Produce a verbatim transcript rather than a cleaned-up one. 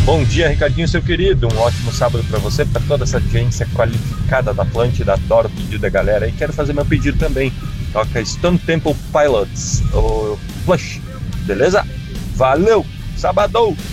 Bom dia, Ricardinho, seu querido. Um ótimo sábado para você, para toda essa audiência qualificada da Atlântida. Adoro o pedido da galera e quero fazer meu pedido também. Toca Stone Temple Pilots, o Flush, beleza? Valeu, sabadão!